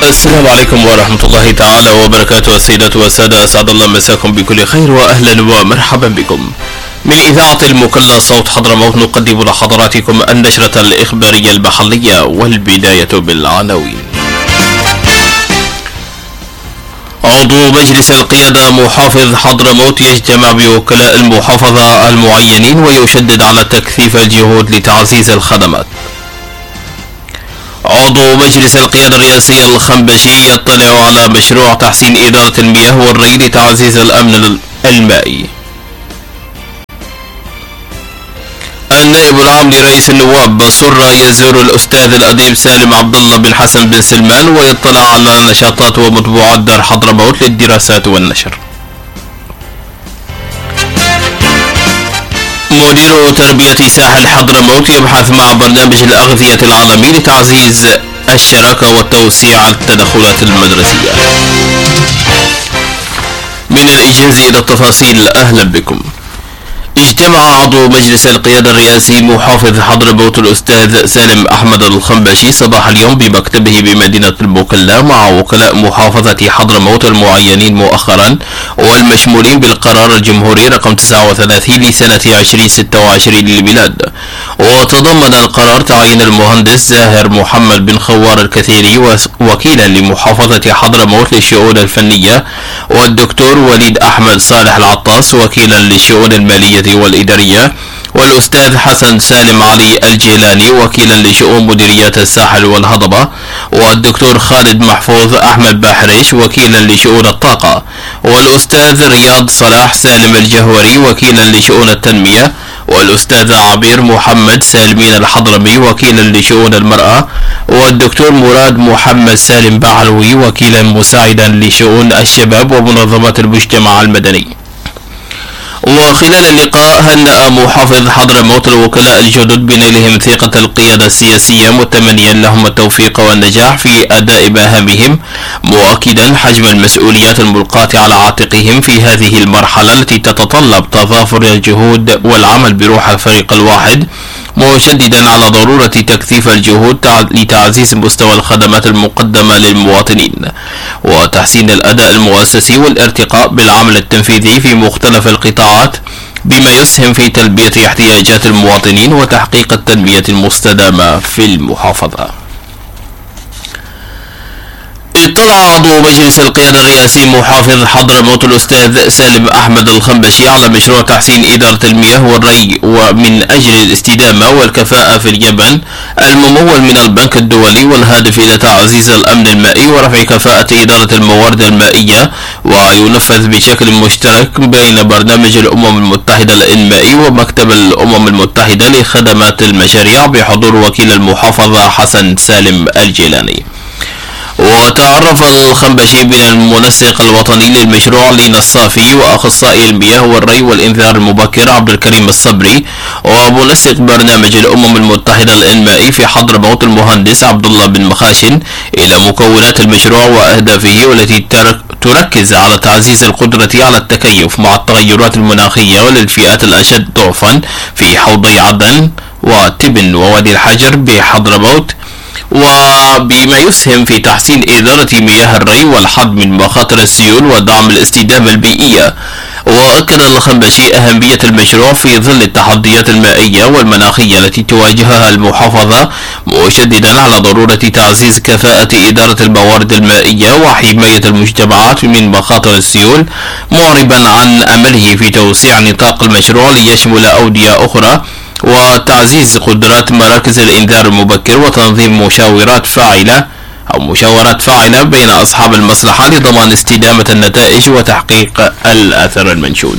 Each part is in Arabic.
السلام عليكم ورحمة الله تعالى وبركاته. السيدات والسادة، أسعد الله مساكم بكل خير وأهلا ومرحبا بكم. من إذاعة المكلا صوت حضرموت نقدم لحضراتكم النشرة الإخبارية المحلية، والبداية بالعناوين. عضو مجلس القيادة محافظ حضرموت يجتمع بوكلاء المحافظة المعينين ويشدد على تكثيف الجهود لتعزيز الخدمات. عضو مجلس القيادة الرئاسي الخنبشي يطلع على مشروع تحسين إدارة المياه والري لتعزيز الأمن المائي. النائب العام لرئيس النواب بصرة يزور الأستاذ الأديب سالم عبد الله بن حسن بن سلمان ويطلع على نشاطات ومطبوعات دار حضرموت للدراسات والنشر. مدير تربية ساحل حضرموت يبحث مع برنامج الأغذية العالمي لتعزيز الشراكة وتوسيع التدخلات المدرسية. من الإيجاز إلى التفاصيل، أهلا بكم. اجتمع عضو مجلس القيادة الرئاسي محافظ حضرموت الأستاذ سالم أحمد الخنبشي صباح اليوم بمكتبه بمدينة المكلا مع وكلاء محافظة حضرموت المعينين مؤخرا والمشمولين بالقرار الجمهوري رقم 39 لسنة 2026 للميلاد. وتضمن القرار تعيين المهندس زاهر محمد بن خوار الكثيري وكيلا لمحافظة حضرموت للشؤون الفنية، والدكتور وليد أحمد صالح العطاس وكيلا للشؤون المالية والإدارية، والأستاذ حسن سالم علي الجيلاني وكيلا لشؤون مديريات الساحل والهضبة، والدكتور خالد محفوظ أحمد بحريش وكيلا لشؤون الطاقة، والأستاذ رياض صلاح سالم الجهوري وكيلا لشؤون التنمية، والأستاذ عبير محمد سالمين الحضرمي وكيلا لشؤون المرأة، والدكتور مراد محمد سالم بعلوي وكيلا مساعدا لشؤون الشباب ومنظمات المجتمع المدني. وخلال اللقاء هنأ محافظ حضرموت الوكلاء الجدد بنيلهم ثقة القيادة السياسية، متمنيا لهم التوفيق والنجاح في أداء مهامهم، مؤكدا حجم المسؤوليات الملقاة على عاتقهم في هذه المرحلة التي تتطلب تضافر الجهود والعمل بروح الفريق الواحد، مشددا على ضرورة تكثيف الجهود لتعزيز مستوى الخدمات المقدمة للمواطنين وتحسين الأداء المؤسسي والارتقاء بالعمل التنفيذي في مختلف القطاعات، بما يسهم في تلبية احتياجات المواطنين وتحقيق التنمية المستدامة في المحافظة. اطلع عضو مجلس القيادة الرئاسي محافظ حضرموت الأستاذ سالم أحمد الخنبشي على مشروع تحسين إدارة المياه والري ومن أجل الاستدامة والكفاءة في اليمن الممول من البنك الدولي، والهادف إلى تعزيز الأمن المائي ورفع كفاءة إدارة الموارد المائية، وينفذ بشكل مشترك بين برنامج الأمم المتحدة الإنمائي ومكتب الأمم المتحدة لخدمات المشاريع بحضور وكيل المحافظة حسن سالم الجيلاني. وتعرف الخنبشي من المنسق الوطني للمشروع لينا الصافي وأخصائي المياه والري والإنذار المبكر عبد الكريم الصبري، ومنسق برنامج الأمم المتحدة الإنمائي في حضرموت المهندس عبد الله بن مخاشن، إلى مكونات المشروع وأهدافه، والتي تركز على تعزيز القدرة على التكيف مع التغيرات المناخية وللفئات الأشد ضعفا في حوضي عدن وتبن ووادي الحجر بحضرموت، وبما يسهم في تحسين إدارة مياه الري والحد من مخاطر السيول ودعم الاستدامة البيئية. وأكد الخنبشي أهمية المشروع في ظل التحديات المائية والمناخية التي تواجهها المحافظة، مشددا على ضرورة تعزيز كفاءة إدارة الموارد المائية وحماية المجتمعات من مخاطر السيول، معربا عن أمله في توسيع نطاق المشروع ليشمل أودية أخرى، وتعزيز قدرات مراكز الإنذار المبكر وتنظيم مشاورات فاعلة بين أصحاب المصلحة لضمان استدامة النتائج وتحقيق الأثر المنشود.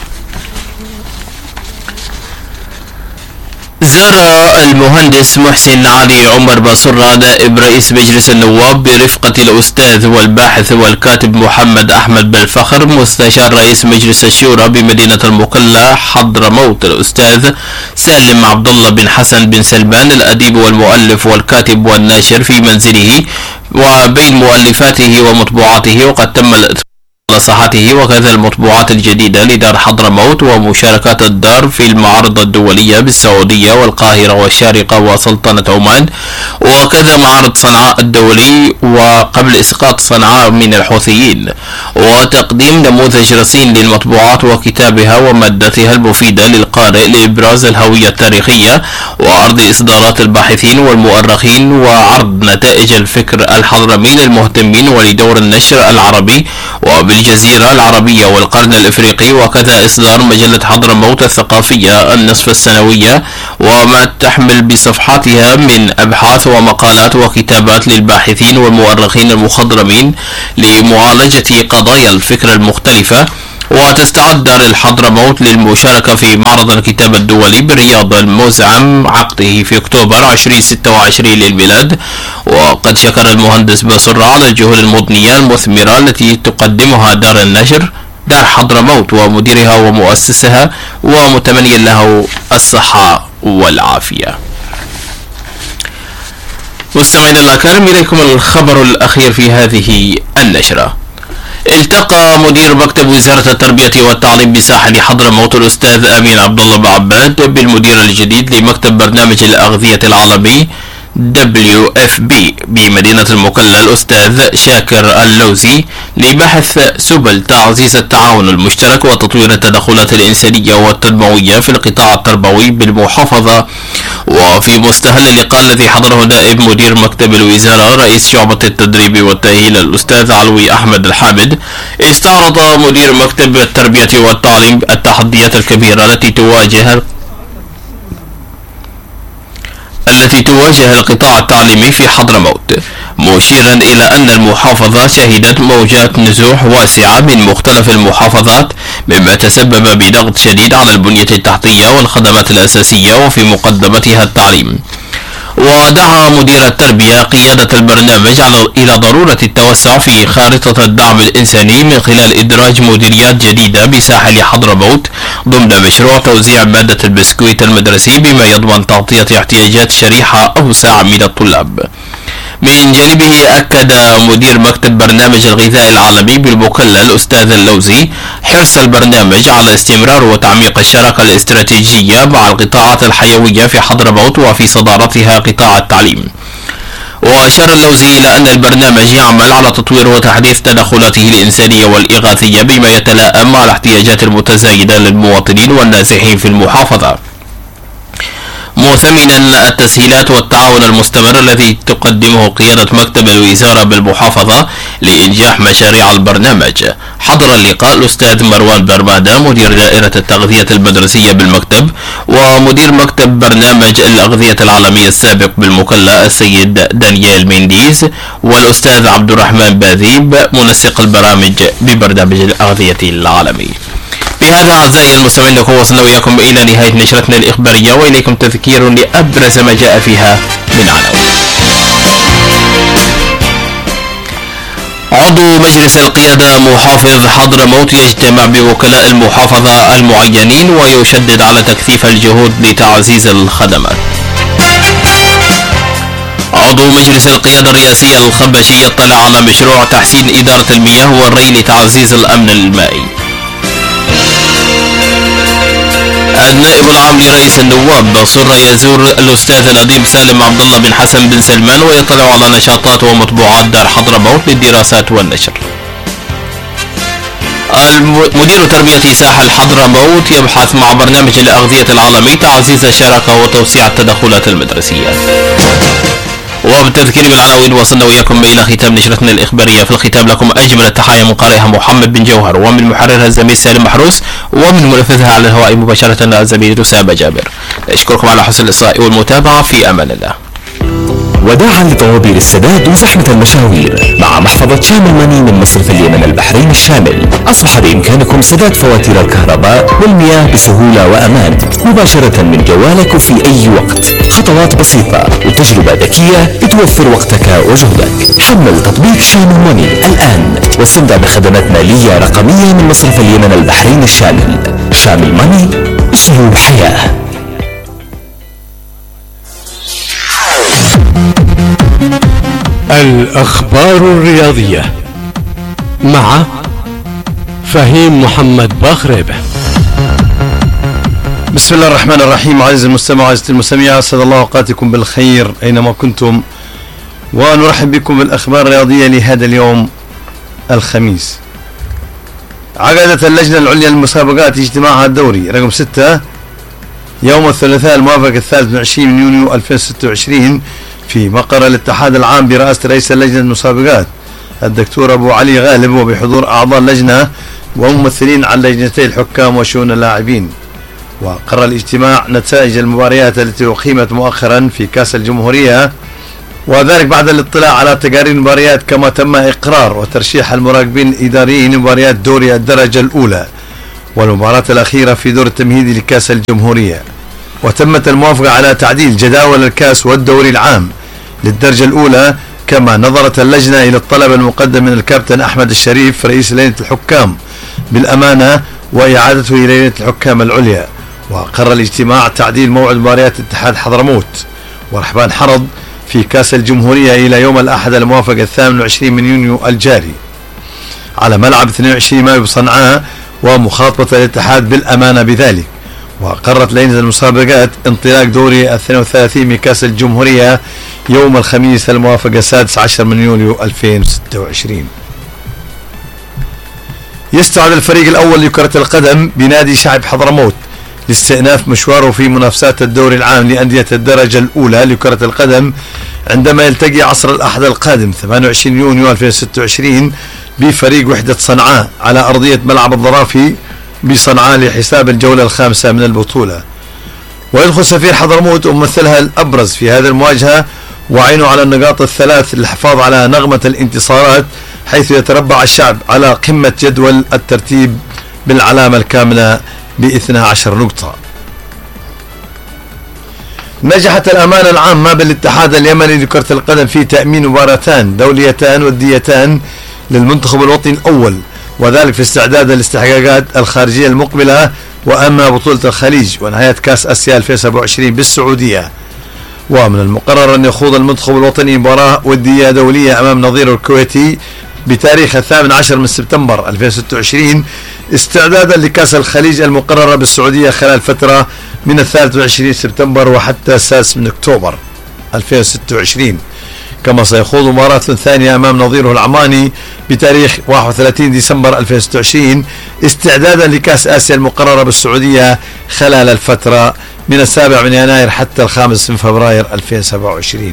زار المهندس محسن علي عمر بصرة نائب رئيس مجلس النواب برفقة الأستاذ والباحث والكاتب محمد أحمد بالفخر مستشار رئيس مجلس الشورى بمدينة المكلا حضرموت الأستاذ سالم عبد الله بن حسن بن سلمان الأديب والمؤلف والكاتب والناشر في منزله وبين مؤلفاته ومطبوعاته، وقد تم على صحته، وكذا المطبوعات الجديدة لدار حضرموت ومشاركات الدار في المعارض الدولية بالسعودية والقاهرة والشارقة وسلطنة عمان، وكذا معرض صنعاء الدولي وقبل إسقاط صنعاء من الحوثيين، وتقديم نموذج رصين للمطبوعات وكتابها ومادتها المفيدة للقارئ لإبراز الهوية التاريخية وعرض إصدارات الباحثين والمؤرخين وعرض نتائج الفكر الحضرمي للمهتمين ولدور النشر العربي وبالجزيرة العربية والقرن الإفريقي، وكذا إصدار مجلة حضرموت الثقافية النصف السنوية وما تحمل بصفحاتها من أبحاث ومقالات وكتابات للباحثين والمؤرخين المخضرمين لمعالجة قضايا الفكر المختلفة. وتستعد دار الحضرموت للمشاركة في معرض الكتاب الدولي بالرياض المزعم عقده في أكتوبر 2026 للميلاد. وقد شكر المهندس باسل على الجهود المضنية المثمرة التي تقدمها دار النشر دار حضرموت ومديرها ومؤسسها، ومتمنيا له الصحة والعافية. مستمعينا الأكارم، إليكم الخبر الأخير في هذه النشرة. التقى مدير مكتب وزارة التربية والتعليم بساحل حضرموت الأستاذ أمين عبد الله بعباد بالمدير الجديد لمكتب برنامج الأغذية العالمي WFP بمدينة المكلا الأستاذ شاكر اللوزي لبحث سبل تعزيز التعاون المشترك وتطوير التدخلات الإنسانية والتنموية في القطاع التربوي بالمحافظة. وفي مستهل اللقاء الذي حضره نائب مدير مكتب الوزارة رئيس شعبة التدريب والتأهيل الأستاذ علوي أحمد الحامد، استعرض مدير مكتب التربية والتعليم التحديات الكبيرة التي تواجه القطاع التعليمي في حضرموت، مشيرا إلى أن المحافظة شهدت موجات نزوح واسعة من مختلف المحافظات، مما تسبب بضغط شديد على البنية التحتية والخدمات الأساسية وفي مقدمتها التعليم. ودعا مدير التربية قيادة البرنامج إلى ضرورة التوسع في خارطة الدعم الإنساني من خلال إدراج مديريات جديدة بساحل حضرموت ضمن مشروع توزيع مادة البسكويت المدرسي بما يضمن تغطية احتياجات شريحة أوسع من الطلاب. من جانبه أكد مدير مكتب برنامج الغذاء العالمي بالمكلا الأستاذ اللوزي حرص البرنامج على استمرار وتعميق الشراكة الاستراتيجية مع القطاعات الحيوية في حضرموت وفي صدارتها قطاع التعليم. وأشار اللوزي إلى أن البرنامج يعمل على تطوير وتحديث تدخلاته الإنسانية والإغاثية بما يتلائم مع الاحتياجات المتزايدة للمواطنين والنازحين في المحافظة، مثمنا التسهيلات والتعاون المستمر الذي تقدمه قيادة مكتب الوزارة بالمحافظة لإنجاح مشاريع البرنامج. حضر اللقاء الأستاذ مروان برمادة مدير دائرة التغذية المدرسية بالمكتب، ومدير مكتب برنامج الأغذية العالمية السابق بالمكلا السيد دانيال مينديز، والأستاذ عبد الرحمن باذيب منسق البرامج ببرنامج الأغذية العالمي. بهذا أعزائي المستمعين نكون وصلنا وإياكم إلى نهاية نشرتنا الإخبارية، وإليكم تذكير لأبرز ما جاء فيها من عناوين. عضو مجلس القيادة محافظ حضرموت يجتمع بوكلاء المحافظة المعينين ويشدد على تكثيف الجهود لتعزيز الخدمات. عضو مجلس القيادة الرئاسية الخنبشي يطلع على مشروع تحسين إدارة المياه والري لتعزيز الأمن المائي. النائب العام لرئيس النواب سر يزور الأستاذ الأديب سالم عبد الله بن حسن بن سلمان ويطلع على نشاطات ومطبوعات دار حضرموت للدراسات والنشر. مدير تربية ساحل حضرموت يبحث مع برنامج الأغذية العالمي تعزيز الشراكة وتوسيع التدخلات المدرسية. وبالتذكير بالعناوين وصلنا وإياكم إلى ختام نشرتنا الإخبارية. في الختام لكم أجمل التحايا من قارئها محمد بن جوهر، ومن محررها الزميل سالم محروس، ومن منفذها على الهواء مباشرة الزميل أسامة جابر. أشكركم على حسن الإصغاء والمتابعة، في أمان الله. وداعا لطوابير السداد وزحمة المشاوير، مع محفظة شامل ماني من مصرف اليمن البحرين الشامل أصبح بإمكانكم سداد فواتير الكهرباء والمياه بسهولة وأمان مباشرة من جوالك وفي أي وقت. خطوات بسيطة وتجربة ذكية بتوفر وقتك وجهدك. حمل تطبيق شامل ماني الآن واستمتع بخدمات مالية رقمية من مصرف اليمن البحرين الشامل. شامل ماني، أسلوب حياة. الأخبار الرياضية مع فهيم محمد باخريبه. بسم الله الرحمن الرحيم. عزيزي المستمع وعزيزتي المستمعة، أسعد الله أوقاتكم بالخير أينما كنتم، ونرحب بكم بالأخبار الرياضية لهذا اليوم الخميس. عقدت اللجنة العليا للمسابقات اجتماعها الدوري رقم 6 يوم الثلاثاء الموافق 23 من يونيو 2026 في مقر الاتحاد العام برئاسة رئيس اللجنة المسابقات الدكتور أبو علي غالب، وبحضور أعضاء اللجنة وممثلين عن لجنتي الحكام وشؤون اللاعبين. وقرر الاجتماع نتائج المباريات التي أقيمت مؤخرا في كأس الجمهورية، وذلك بعد الاطلاع على تقارير المباريات، كما تم إقرار وترشيح المراقبين الإداريين لمباريات دوري الدرجة الأولى والمباراة الأخيرة في دور التمهيدي لكأس الجمهورية. وتمت الموافقة على تعديل جداول الكأس والدوري العام للدرجة الأولى، كما نظرت اللجنة إلى الطلب المقدم من الكابتن أحمد الشريف رئيس لجنة الحكام بالأمانة وإعادته إلى لجنة الحكام العليا. وقرر الاجتماع تعديل موعد مباريات اتحاد حضرموت ورحبان حرض في كأس الجمهورية إلى يوم الأحد الموافق 28 من يونيو الجاري على ملعب 22 مايو بصنعاء، ومخاطبة الاتحاد بالأمانة بذلك. وقررت لجنة المسابقات انطلاق دوري 32 من كأس الجمهورية يوم الخميس الموافق 16 من يوليو 2026. يستعد الفريق الأول لكرة القدم بنادي شعب حضرموت لاستئناف مشواره في منافسات الدوري العام لأندية الدرجة الأولى لكرة القدم، عندما يلتقي عصر الأحد القادم 28 يونيو 2026 بفريق وحدة صنعاء على أرضية ملعب الظرافي بصنعاء لحساب الجولة الخامسة من البطولة. ويدخل سفير حضرموت وممثلها الأبرز في هذه المواجهة وعينه على النقاط الثلاث للحفاظ على نغمة الانتصارات، حيث يتربع الشعب على قمة جدول الترتيب بالعلامة الكاملة ب12 نقطة. نجحت الأمانة العامة بالاتحاد اليمني لكرة القدم في تأمين مباراتان دوليتان وديتان للمنتخب الوطني الأول، وذلك في استعداد الاستحقاقات الخارجية المقبلة، وأما بطولة الخليج ونهاية كأس آسيا 2027 بالسعودية. ومن المقرر أن يخوض المنتخب الوطني مباراة ودية دولية أمام نظيره الكويتي بتاريخ 18 من سبتمبر 2026 استعدادا لكأس الخليج المقررة بالسعودية خلال فترة من 23 سبتمبر وحتى 6 من أكتوبر 2026. كما سيخوض مباراة ثانية أمام نظيره العماني بتاريخ 31 ديسمبر 2026 استعدادا لكأس آسيا المقررة بالسعودية خلال الفترة من 7 من يناير حتى 5 من فبراير 2027.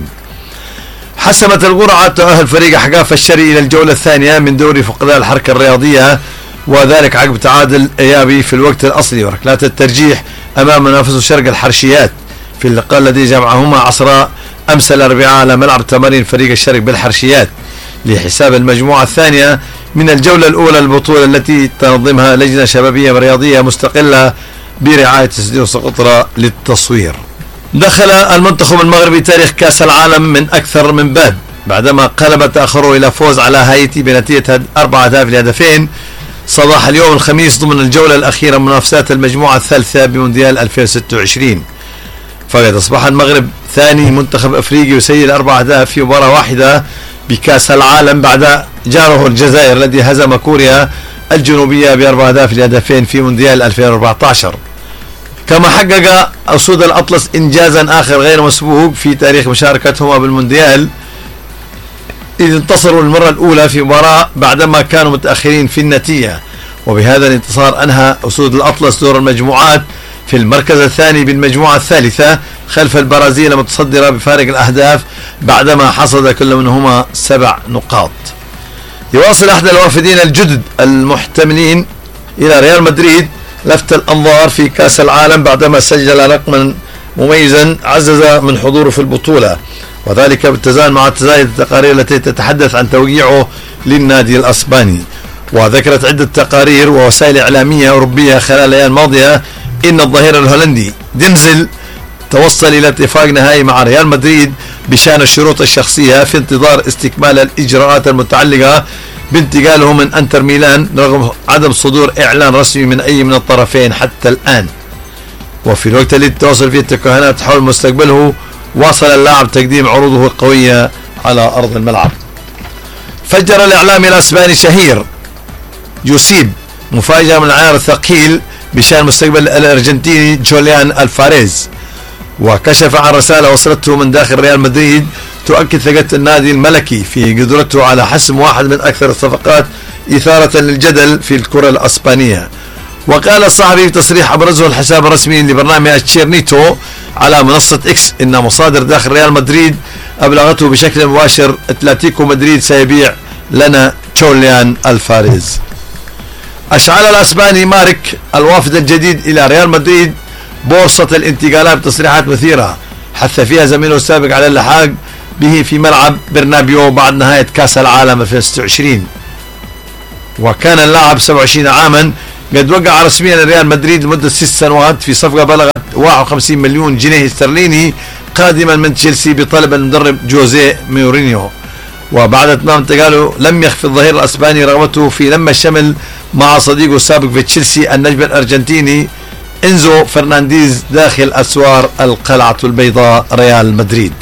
حسمت القرعة تؤهل فريق أحقاف الشري إلى الجولة الثانية من دوري فقداء الحركة الرياضية، وذلك عقب تعادل إيابي في الوقت الأصلي وركلات الترجيح أمام منافسه شرق الحرشيات في اللقاء الذي جمعهما عصر أمس الأربعاء على ملعب تمارين فريق الشرق بالحرشيات لحساب المجموعة الثانية من الجولة الأولى البطولة التي تنظمها لجنة شبابية ورياضية مستقلة برعاية استديو سقطرى للتصوير. دخل المنتخب المغربي تاريخ كأس العالم من أكثر من باب بعدما قلب تأخره إلى فوز على هايتي بنتيجة 4 أهداف لهدفين صباح اليوم الخميس ضمن الجولة الأخيرة من منافسات المجموعة الثالثة بمونديال 2026. فقد أصبح المغرب ثاني منتخب أفريقي يسجل 4 أهداف في مباراة واحدة بكأس العالم بعد جاره الجزائر الذي هزم كوريا الجنوبية ب4 أهداف لهدفين في مونديال 2014. كما حقق أسود الأطلس إنجازا آخر غير مسبوق في تاريخ مشاركتهما بالمونديال، إذ انتصروا المرة الأولى في مباراة بعدما كانوا متأخرين في النتيجة، وبهذا الانتصار أنهى أسود الأطلس دور المجموعات في المركز الثاني بالمجموعة الثالثة خلف البرازيل المتصدرة بفارق الأهداف بعدما حصد كل منهما 7 نقاط. يواصل أحد الوافدين الجدد المحتملين إلى ريال مدريد لفت الأنظار في كأس العالم بعدما سجل رقما مميزا عزز من حضوره في البطولة، وذلك بالتزامن مع تزايد التقارير التي تتحدث عن توقيعه للنادي الأسباني. وذكرت عدة تقارير ووسائل إعلامية أوروبية خلال الأيام الماضية إن الظهير الهولندي دينزل توصل إلى اتفاق نهائي مع ريال مدريد بشأن الشروط الشخصية في انتظار استكمال الإجراءات المتعلقة بانتقاله من انتر ميلان رغم عدم صدور إعلان رسمي من أي من الطرفين حتى الآن. وفي الوقت الذي تواصل فيه التكهنات حول مستقبله واصل اللاعب تقديم عروضه القوية على أرض الملعب. فجر الإعلامي الأسباني شهير يوسيب مفاجأة من العيار الثقيل بشأن مستقبل الأرجنتيني جوليان الفاريز. وكشف عن رسالة وصلته من داخل ريال مدريد تؤكد ثقة النادي الملكي في قدرته على حسم واحد من أكثر الصفقات إثارة للجدل في الكرة الأسبانية. وقال الصحفي في تصريح أبرزه الحساب الرسمي لبرنامج تشيرنيتو على منصة إكس إن مصادر داخل ريال مدريد أبلغته بشكل مباشر أتلتيكو مدريد سيبيع لنا جوليان الفاريز. أشعل الأسباني مارك الوافد الجديد إلى ريال مدريد بورصة الانتقالات بتصريحات مثيرة حث فيها زميله السابق على اللحاق به في ملعب برنابيو بعد نهاية كأس العالم 2026. وكان اللاعب 27 عاما قد وقع رسميا ريال مدريد لمدة 6 سنوات في صفقة بلغت 51 مليون جنيه استرليني قادما من تشيلسي بطلب المدرب جوزيه مورينيو. وبعد اتمام انتقاله لم يخفي الظهير الاسباني رغبته في لم الشمل مع صديقه السابق في تشيلسي النجم الارجنتيني انزو فرنانديز داخل اسوار القلعة البيضاء ريال مدريد.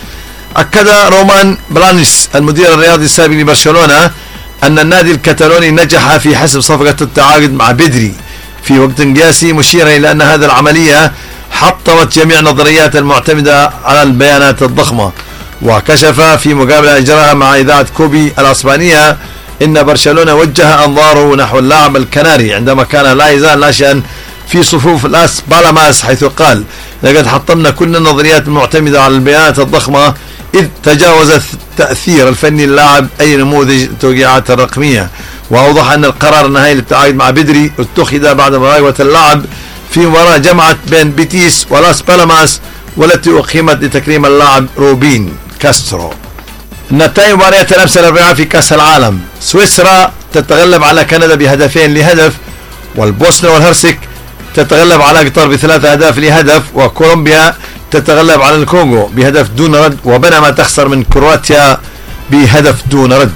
اكد رومان برانيس المدير الرياضي السابق لبرشلونة ان النادي الكتالوني نجح في حسم صفقة التعاقد مع بدري في وقت قياسي، مشيرا الى ان هذه العملية حطمت جميع النظريات المعتمدة على البيانات الضخمة. وكشف في مقابلة أجراها مع إذاعة كوبي الأسبانية إن برشلونة وجه أنظاره نحو اللاعب الكناري عندما كان لا يزال ناشئا في صفوف لاس بالاماس، حيث قال: لقد حطمنا كل النظريات المعتمدة على البيانات الضخمة إذ تجاوز التأثير الفني للاعب أي نموذج التوقيعات الرقمية. وأوضح أن القرار النهائي للتعاقد مع بدري اتخذ بعد مراقبة اللاعب في مباراة جمعت بين بيتيس ولاس بالاماس والتي أقيمت لتكريم اللاعب روبين كاسترو. نتائج مباريات الأمس الأربعاء في كأس العالم: سويسرا تتغلب على كندا بهدفين لهدف، والبوسنة والهرسك تتغلب على قطر ب3 أهداف لهدف، وكولومبيا تتغلب على الكونغو بهدف دون رد، وبنما تخسر من كرواتيا بهدف دون رد.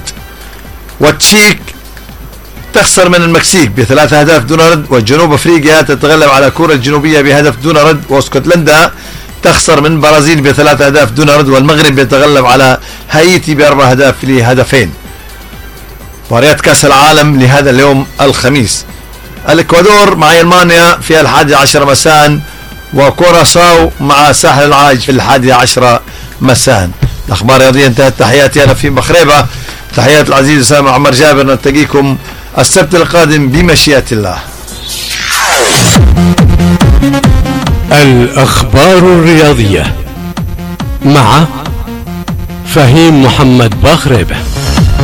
والتشيك تخسر من المكسيك ب3 أهداف دون رد، وجنوب أفريقيا تتغلب على كوريا الجنوبية بهدف دون رد، واسكتلندا تخسر من برازيل ب3 أهداف دون رد، والمغرب يتغلب على هايتي ب4 أهداف لهدفين. مباريات كأس العالم لهذا اليوم الخميس: الإكوادور مع ألمانيا في 11 مساء، وكوراساو مع ساحل العاج في 11 مساء. الأخبار الرياضية انتهت. تحياتي أنا فيم بخريبة، تحيات العزيز أسامة عمر جابر. نلتقيكم السبت القادم بمشيئة الله. الأخبار الرياضية مع فهيم محمد بخريبة.